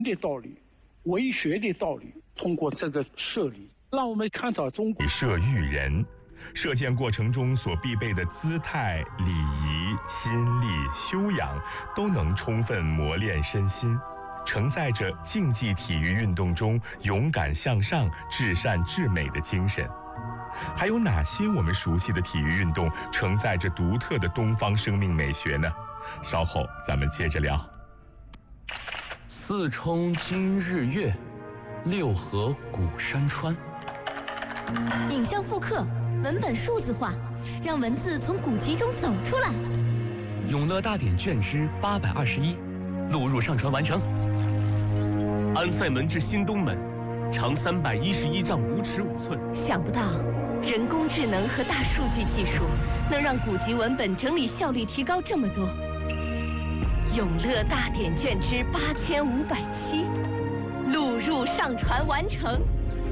的道理、为学的道理，通过这个射礼，让我们看到中国射御人。射箭过程中所必备的姿态、礼仪、心力、修养，都能充分磨练身心，承载着竞技体育运动中勇敢向上、至善至美的精神。还有哪些我们熟悉的体育运动承载着独特的东方生命美学呢？稍后咱们接着聊。 四冲今日月，六合古山川。 影像复刻，文本数字化，让文字从古籍中走出来。 永乐大典卷之821，录入上传完成。安塞门至新东门，长311丈5尺5寸。 想不到，人工智能和大数据技术能让古籍文本整理效率提高这么多。永乐大典卷之8507，录入上传完成。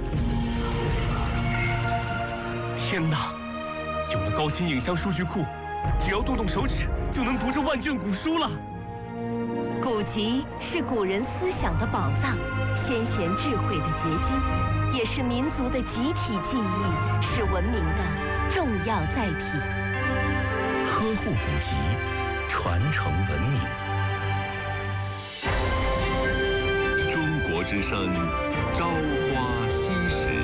天哪！有了高清影像数据库，只要动动手指就能读这万卷古书了。 古籍是古人思想的宝藏，先贤智慧的结晶，也是民族的集体记忆，是文明的重要载体。 呵护古籍，传承文明。中国之声，朝花夕拾。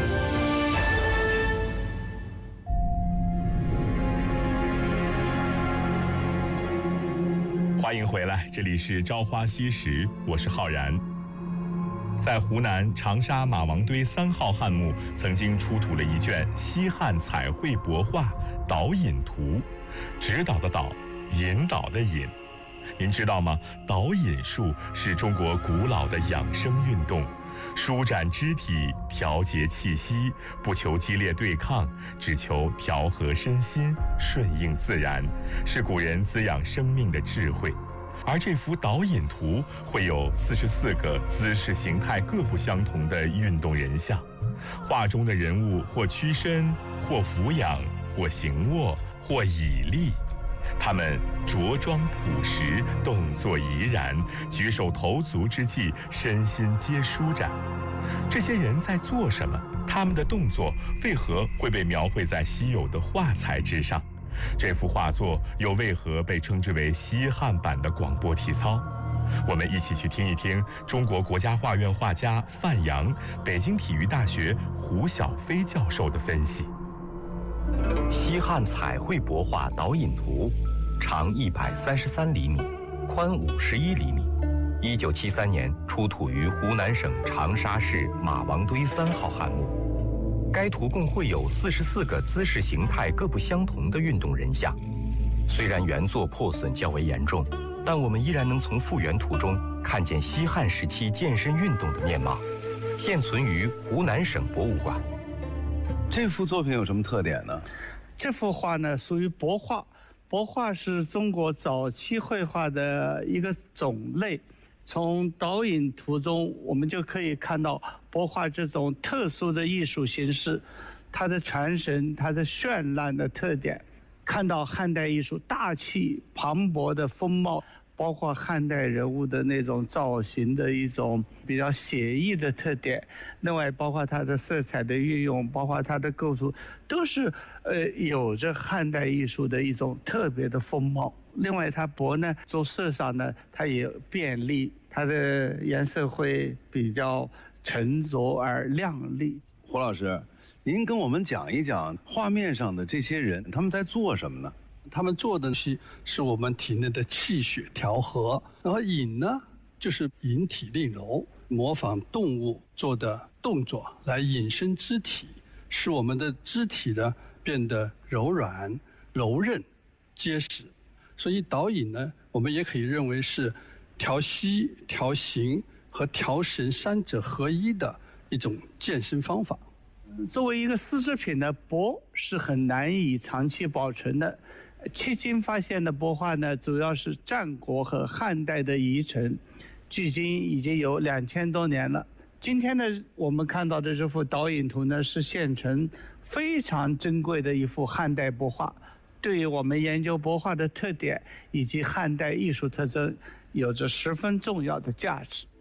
欢迎回来，这里是朝花夕拾，我是浩然。在湖南长沙马王堆3号汉墓，曾经出土了一卷西汉彩绘帛画《导引图》，指导的导，引导的引。您知道吗？导引术是中国古老的养生运动，舒展肢体，调节气息，不求激烈对抗，只求调和身心，顺应自然，是古人滋养生命的智慧。而这幅导引图会有44个姿势形态各不相同的运动人像，画中的人物或屈身，或俯仰，或行卧，或倚立。他们着装朴实，动作怡然，举手投足之际，身心皆舒展。这些人在做什么？他们的动作为何会被描绘在稀有的画材之上？这幅画作又为何被称之为西汉版的广播体操？我们一起去听一听中国国家画院画家范阳、北京体育大学胡晓飞教授的分析。 西汉彩绘帛画导引图，长133厘米，宽51厘米。1973年出土于湖南省长沙市马王堆3号汉墓。该图共绘有44个姿势形态各不相同的运动人像。虽然原作破损较为严重，但我们依然能从复原图中看见西汉时期健身运动的面貌，现存于湖南省博物馆。 这幅作品有什么特点呢？ 这幅画呢属于帛画，帛画是中国早期绘画的一个种类。从导引图中，我们就可以看到帛画这种特殊的艺术形式，它的传神、它的绚烂的特点，看到汉代艺术大气磅礴的风貌，包括汉代人物的那种造型的一种比较写意的特点，另外包括它的色彩的运用，包括它的构图，都是有着汉代艺术的一种特别的风貌。另外它帛呢做色上呢它也便利，它的颜色会比较沉着而亮丽。 胡老师，您跟我们讲一讲画面上的这些人他们在做什么呢？ 他们做的是我们体内的气血调和，然后引呢就是引体令柔，模仿动物做的动作来引申肢体，使我们的肢体呢变得柔软、柔韧、结实。所以导引呢，我们也可以认为是调息、调形和调神三者合一的一种健身方法。 作为一个丝织品呢，帛是很难以长期保存的。迄今发现的帛画呢，主要是战国和汉代的遗存，距今已经有2000多年了。今天呢，我们看到的这幅导引图呢，是现存非常珍贵的一幅汉代帛画，对于我们研究帛画的特点以及汉代艺术特征，有着十分重要的价值。